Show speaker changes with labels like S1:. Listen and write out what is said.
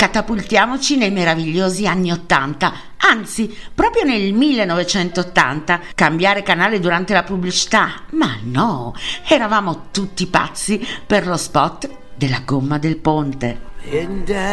S1: catapultiamoci nei meravigliosi anni '80, anzi, proprio nel 1980, cambiare canale durante la pubblicità. Ma no, eravamo tutti pazzi per lo spot della gomma del ponte.